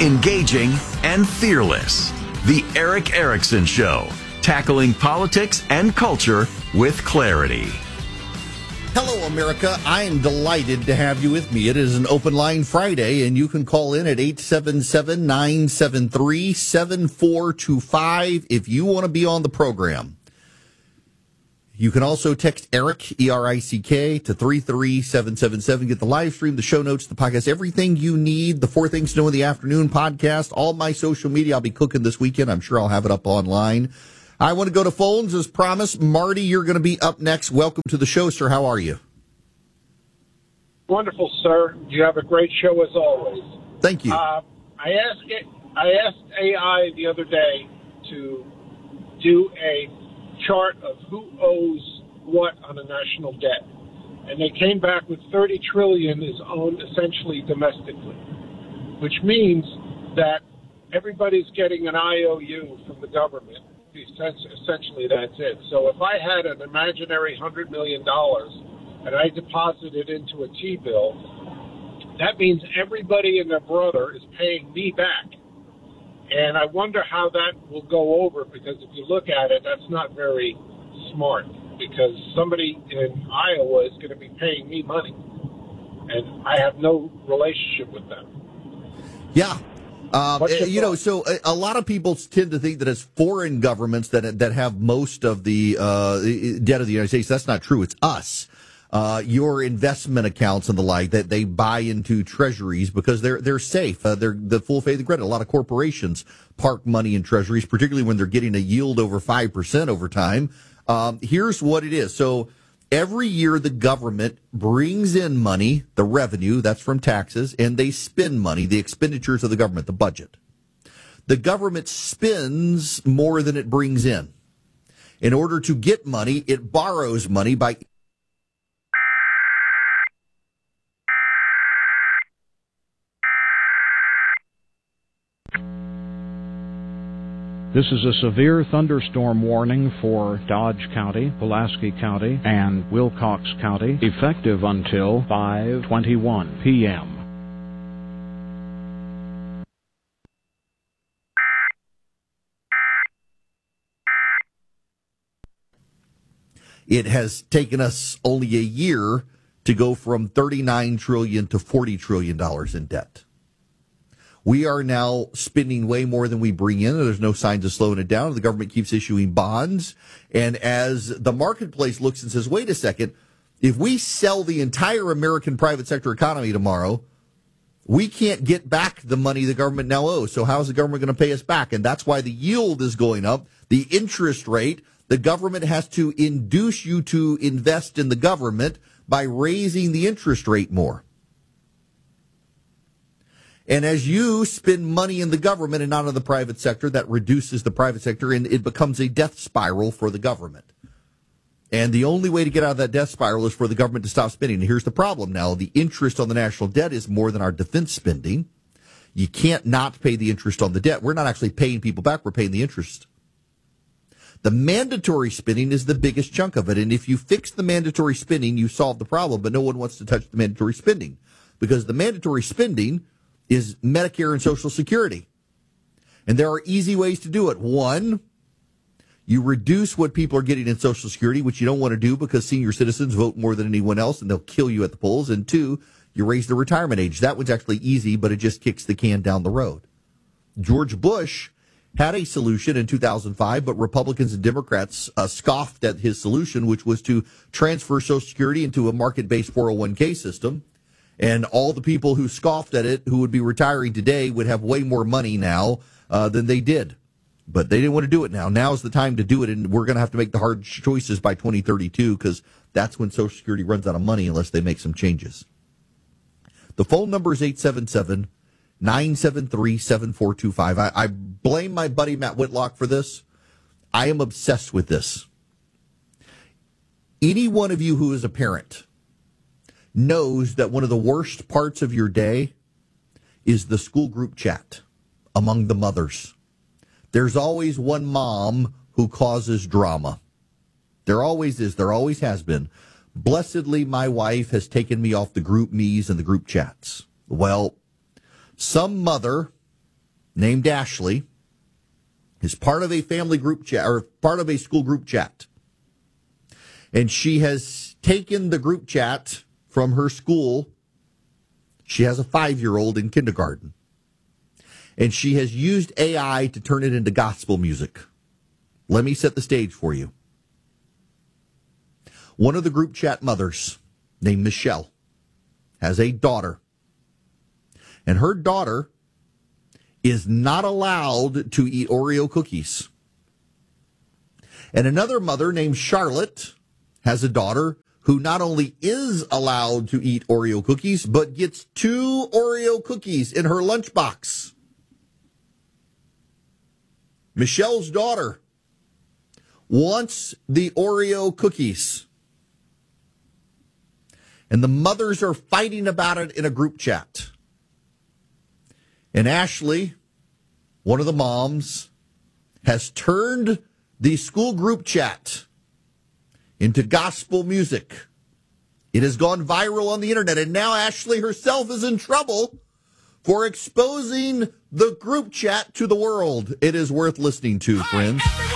engaging, and fearless. The Erick Erickson Show, tackling politics and culture with clarity. Hello, America. I am delighted to have you with me. It is an open line Friday, and you can call in at 877-973-7425 if you want to be on the program. You can also text Erick, E-R-I-C-K, to 33777. Get the live stream, the show notes, the podcast, everything you need. The 4 Things to Know in the Afternoon podcast, all my social media. I'll be cooking this weekend. I'm sure I'll have it up online. I want to go to phones as promised. Marty, you're going to be up next. Welcome to the show, sir. How are you? Wonderful, sir. You have a great show as always. Thank you. I asked AI the other day to do a chart of who owes what on a national debt, and they came back with $30 trillion is owned essentially domestically, which means that everybody's getting an IOU from the government. Essentially, that's it. So if I had an imaginary $100 million and I deposited it into a T-bill, that means everybody and their brother is paying me back. And I wonder how that will go over, because if you look at it, that's not very smart, because somebody in Iowa is going to be paying me money, and I have no relationship with them. Yeah. So a lot of people tend to think that it's foreign governments that have most of the debt of the United States. That's not true. It's us. Your investment accounts and the like, that they buy into treasuries because they're safe. They're the full faith and credit. A lot of corporations park money in treasuries, particularly when they're getting a yield over 5% over time. Here's what it is. So every year the government brings in money, the revenue, that's from taxes, and they spend money, the expenditures of the government, the budget. The government spends more than it brings in. In order to get money, it borrows money by... This is a severe thunderstorm warning for Dodge County, Pulaski County, and Wilcox County, effective until 5:21 p.m. It has taken us only a year to go from $39 trillion to $40 trillion in debt. We are now spending way more than we bring in. There's no signs of slowing it down. The government keeps issuing bonds. And as the marketplace looks and says, wait a second, if we sell the entire American private sector economy tomorrow, we can't get back the money the government now owes. So how's the government going to pay us back? And that's why the yield is going up, the interest rate. The government has to induce you to invest in the government by raising the interest rate more. And as you spend money in the government and not in the private sector, that reduces the private sector, and it becomes a death spiral for the government. And the only way to get out of that death spiral is for the government to stop spending. And here's the problem now. The interest on the national debt is more than our defense spending. You can't not pay the interest on the debt. We're not actually paying people back. We're paying the interest. The mandatory spending is the biggest chunk of it. And if you fix the mandatory spending, you solve the problem. But no one wants to touch the mandatory spending, because the mandatory spending is Medicare and Social Security. And there are easy ways to do it. One, you reduce what people are getting in Social Security, which you don't want to do because senior citizens vote more than anyone else and they'll kill you at the polls. And two, you raise the retirement age. That one's actually easy, but it just kicks the can down the road. George Bush had a solution in 2005, but Republicans and Democrats scoffed at his solution, which was to transfer Social Security into a market-based 401k system. And all the people who scoffed at it, who would be retiring today, would have way more money now than they did. But they didn't want to do it now. Now's the time to do it, and we're going to have to make the hard choices by 2032, because that's when Social Security runs out of money unless they make some changes. The phone number is 877-973-7425. I blame my buddy Matt Whitlock for this. I am obsessed with this. Any one of you who is a parent knows that one of the worst parts of your day is the school group chat among the mothers. There's always one mom who causes drama. There always is. There always has been. Blessedly, my wife has taken me off the group me's and the group chats. Well, some mother named Ashley is part of a family group chat or part of a school group chat. And she has taken the group chat from her school. She has a 5-year-old in kindergarten. And she has used AI to turn it into gospel music. Let me set the stage for you. One of the group chat mothers, named Michelle, has a daughter. And her daughter is not allowed to eat Oreo cookies. And another mother named Charlotte has a daughter who not only is allowed to eat Oreo cookies, but gets 2 Oreo cookies in her lunchbox. Michelle's daughter wants the Oreo cookies. And the mothers are fighting about it in a group chat. And Ashley, one of the moms, has turned the school group chat into gospel music. It has gone viral on the internet, and now Ashley herself is in trouble for exposing the group chat to the world. It is worth listening to, friends.